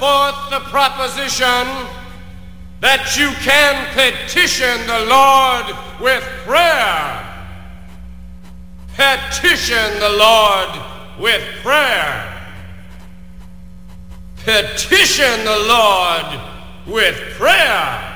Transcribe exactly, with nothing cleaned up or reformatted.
forth the proposition that you can petition the Lord with prayer. Petition the Lord with prayer. Petition the Lord with prayer.